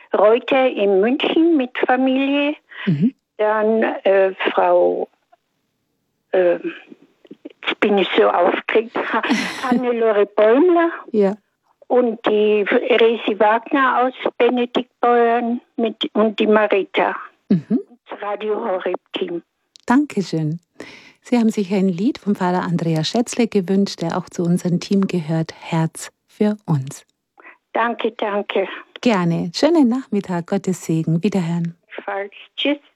Reuter in München mit Familie. Dann Frau, jetzt bin ich so aufgeregt, Hannelore Bäumler. Ja. Und die Resi Wagner aus Benediktbeuern und die Marita. Das Radio Horeb-Team. Dankeschön. Sie haben sich ein Lied vom Pfarrer Andreas Schätzle gewünscht, der auch zu unserem Team gehört. Herz für uns. Danke. Gerne. Schönen Nachmittag. Gottes Segen. Wiederhören. Falsch. Tschüss.